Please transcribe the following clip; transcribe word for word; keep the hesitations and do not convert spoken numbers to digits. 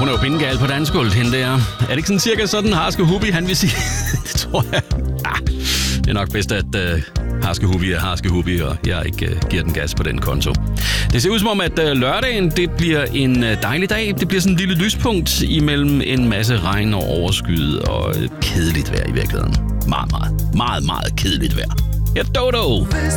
hun er jo pindegal på danskuld, hende der. Er det ikke sådan cirka sådan, Harske Hubi, han vil sige? Det tror jeg. Ah, det er nok bedst, at uh, Harske Hubi er Harske Hubi, og jeg ikke uh, giver den gas på den konto. Det ser ud som om, at uh, lørdagen, det bliver en uh, dejlig dag. Det bliver sådan en lille lyspunkt imellem en masse regn og overskyet og uh, kedeligt vejr i virkeligheden. Meget, meget, meget, meget kedeligt vejr. Ja, Dodo!